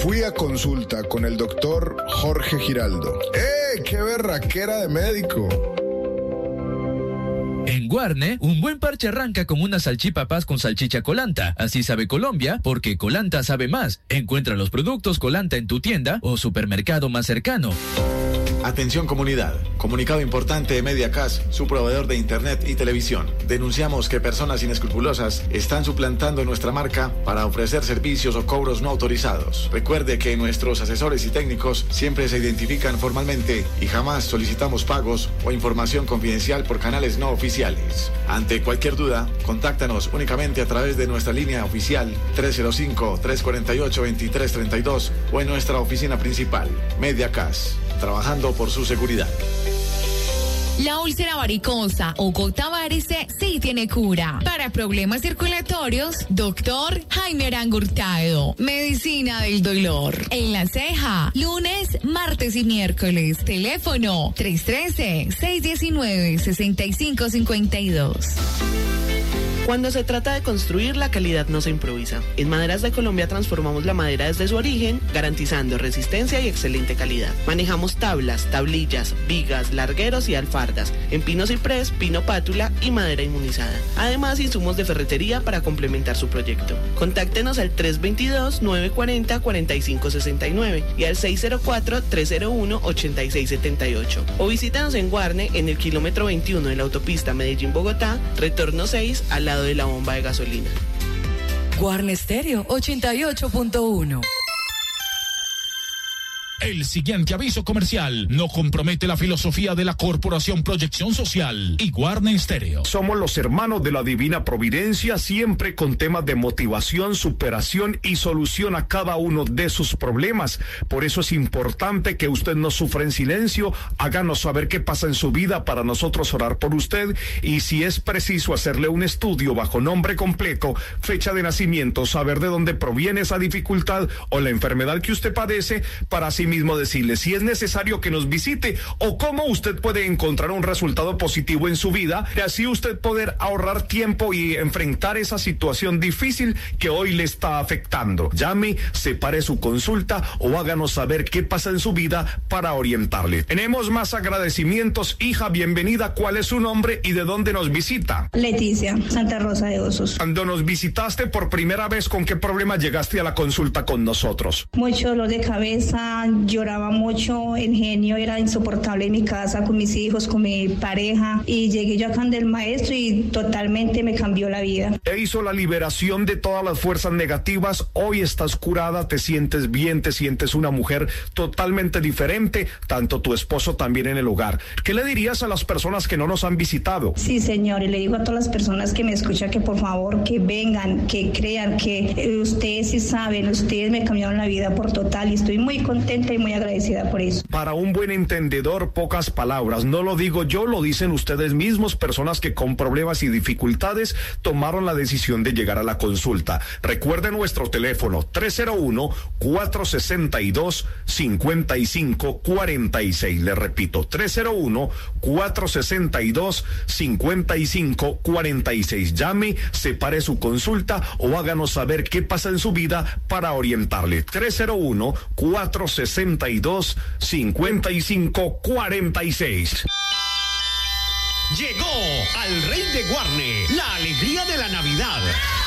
Fui a consulta con el doctor Jorge Giraldo. ¡Qué berraquera de médico! En Guarne, un buen parche arranca con una salchipapás con salchicha Colanta. Así sabe Colombia, porque Colanta sabe más. Encuentra los productos Colanta en tu tienda o supermercado más cercano. Atención comunidad, comunicado importante de Mediacast, su proveedor de internet y televisión. Denunciamos que personas inescrupulosas están suplantando nuestra marca para ofrecer servicios o cobros no autorizados. Recuerde que nuestros asesores y técnicos siempre se identifican formalmente y jamás solicitamos pagos o información confidencial por canales no oficiales. Ante cualquier duda, contáctanos únicamente a través de nuestra línea oficial 305-348-2332 o en nuestra oficina principal, Mediacast, trabajando por su seguridad. La úlcera varicosa o gota varice sí tiene cura. Para problemas circulatorios, doctor Jaime Arango Hurtado. Medicina del dolor. En La Ceja, lunes, martes y miércoles. Teléfono 313-619-6552. Cuando se trata de construir, la calidad no se improvisa. En Maderas de Colombia transformamos la madera desde su origen, garantizando resistencia y excelente calidad. Manejamos tablas, tablillas, vigas, largueros y alfardas, en pino ciprés, pino pátula y madera inmunizada. Además, insumos de ferretería para complementar su proyecto. Contáctenos al 322-940-4569 y al 604-301-8678. O visítanos en Guarne, en el kilómetro 21 de la autopista Medellín-Bogotá, retorno 6, al lado de la bomba de gasolina. Guarne Stereo 88.1. El siguiente aviso comercial no compromete la filosofía de la Corporación Proyección Social y Guarne Stereo. Somos los hermanos de la Divina Providencia, siempre con temas de motivación, superación y solución a cada uno de sus problemas. Por eso es importante que usted no sufra en silencio, háganos saber qué pasa en su vida para nosotros orar por usted, y si es preciso hacerle un estudio bajo nombre completo, fecha de nacimiento, saber de dónde proviene esa dificultad o la enfermedad que usted padece, para así mismo decirle si es necesario que nos visite o cómo usted puede encontrar un resultado positivo en su vida y así usted poder ahorrar tiempo y enfrentar esa situación difícil que hoy le está afectando. Llame, separe su consulta o háganos saber qué pasa en su vida para orientarle. Tenemos más agradecimientos. Hija, bienvenida. ¿Cuál es su nombre y de dónde nos visita? Leticia, Santa Rosa de Osos. Cuando nos visitaste por primera vez, ¿con qué problema llegaste a la consulta con nosotros? Mucho dolor de cabeza, lloraba mucho, el genio era insoportable en mi casa, con mis hijos, con mi pareja, y llegué yo acá del maestro y totalmente me cambió la vida. E hizo la liberación de todas las fuerzas negativas. Hoy estás curada, te sientes bien, te sientes una mujer totalmente diferente, tanto tu esposo también en el hogar. ¿Qué le dirías a las personas que no nos han visitado? Sí, señor, y le digo a todas las personas que me escuchan que por favor, que vengan, que crean, que ustedes sí saben, ustedes me cambiaron la vida por total y estoy muy contenta y muy agradecida por eso. Para un buen entendedor, pocas palabras. No lo digo yo, lo dicen ustedes mismos, personas que con problemas y dificultades tomaron la decisión de llegar a la consulta. Recuerden nuestro teléfono 301-462-5546. Le repito, 301-462-5546. Llame, separe su consulta o háganos saber qué pasa en su vida para orientarle. 301-462-5546. Llegó al Rey de Guarne la alegría de la Navidad.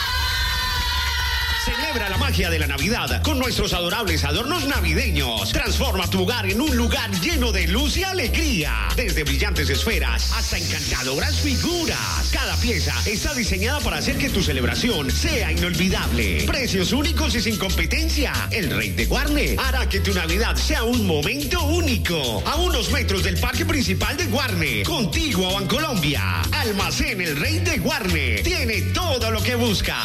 Celebra la magia de la Navidad con nuestros adorables adornos navideños. Transforma tu hogar en un lugar lleno de luz y alegría. Desde brillantes esferas hasta encantadoras figuras. Cada pieza está diseñada para hacer que tu celebración sea inolvidable. Precios únicos y sin competencia. El Rey de Guarne hará que tu Navidad sea un momento único. A unos metros del parque principal de Guarne, contiguo a Bancolombia. Almacén El Rey de Guarne tiene todo lo que busca.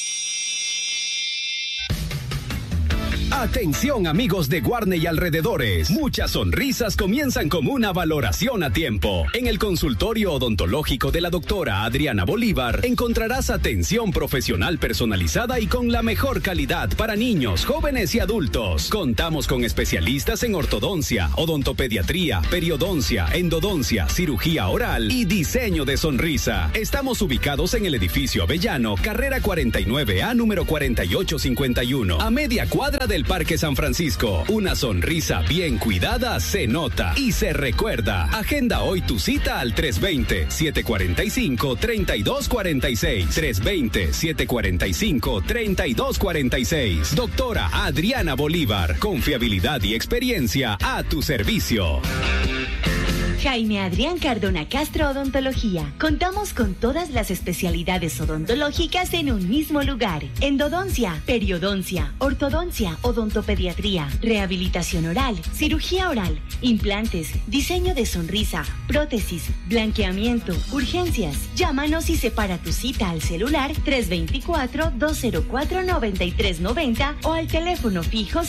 Atención amigos de Guarne y alrededores, muchas sonrisas comienzan con una valoración a tiempo. En el consultorio odontológico de la doctora Adriana Bolívar encontrarás atención profesional personalizada y con la mejor calidad para niños, jóvenes y adultos. Contamos con especialistas en ortodoncia, odontopediatría, periodoncia, endodoncia, cirugía oral y diseño de sonrisa. Estamos ubicados en el edificio Avellano, carrera 49A, número 4851, a media cuadra de el Parque San Francisco. Una sonrisa bien cuidada se nota y se recuerda. Agenda hoy tu cita al 320-745-3246. 320-745-3246. Doctora Adriana Bolívar. Confiabilidad y experiencia a tu servicio. Jaime Adrián Cardona Castro Odontología. Contamos con todas las especialidades odontológicas en un mismo lugar. Endodoncia, periodoncia, ortodoncia, odontopediatría, rehabilitación oral, cirugía oral, implantes, diseño de sonrisa, prótesis, blanqueamiento, urgencias. Llámanos y separa tu cita al celular 324-204-9390 o al teléfono fijo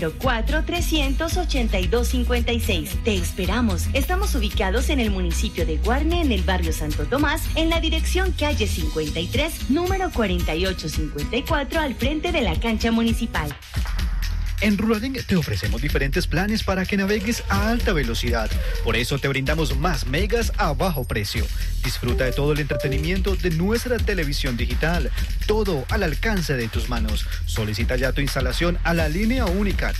604-382-56. Te esperamos. Estamos ubicados en el municipio de Guarne, en el barrio Santo Tomás, en la dirección calle 53, número 4854, al frente de la cancha municipal. En Ruralink te ofrecemos diferentes planes para que navegues a alta velocidad. Por eso te brindamos más megas a bajo precio. Disfruta de todo el entretenimiento de nuestra televisión digital. Todo al alcance de tus manos. Solicita ya tu instalación a la línea única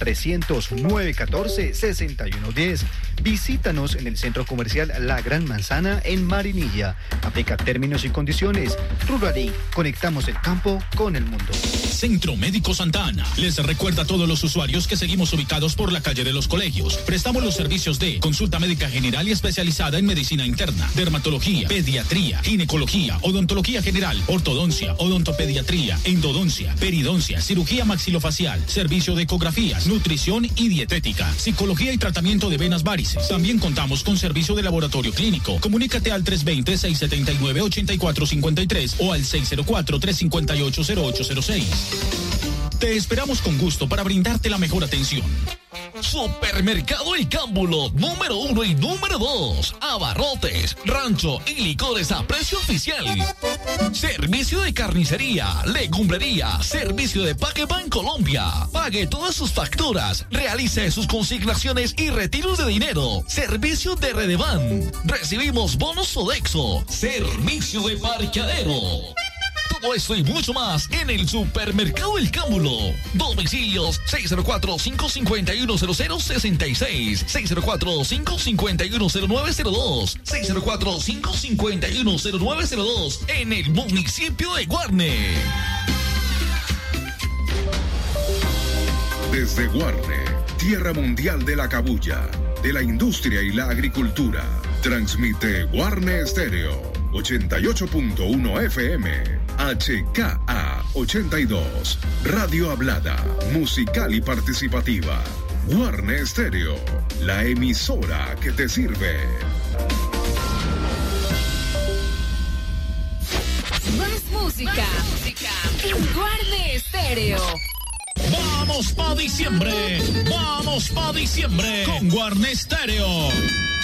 300-914-6110. Visítanos en el Centro Comercial La Gran Manzana en Marinilla. Aplica términos y condiciones. Ruralink, conectamos el campo con el mundo. Centro Médico Santa Ana les recuerda a todos los usuarios que seguimos ubicados por la calle de los Colegios. Prestamos los servicios de consulta médica general y especializada en medicina interna, dermatología, pediatría, ginecología, odontología general, ortodoncia, odontopediatría, endodoncia, peridoncia, cirugía maxilofacial, servicio de ecografías, nutrición y dietética, psicología y tratamiento de venas varices. También contamos con servicio de laboratorio clínico. Comunícate al 320-679-8453 o al 604-358-0806. Te esperamos con gusto para brindarte la mejor atención. Supermercado El Cámbulo, número 1 y número 2. Abarrotes, rancho y licores a precio oficial. Servicio de carnicería, legumbrería, servicio de Paqueban Colombia. Pague todas sus facturas, realice sus consignaciones y retiros de dinero. Servicio de Redevan. Recibimos bonos Sodexo. Servicio de parqueadero. Todo esto y mucho más en el Supermercado El Cámbulo. Domicilios 604-551-0066, 604-551-0902, 604-551-0902 en el municipio de Guarne. Desde Guarne, tierra mundial de la cabuya, de la industria y la agricultura, transmite Guarne Estéreo 88.1 FM. HKA 82, Radio Hablada, musical y participativa. Guarne Estéreo, la emisora que te sirve. Más música. En Guarne Estéreo. ¡Vamos pa' diciembre! ¡Vamos pa' diciembre! Con Guarne Estéreo.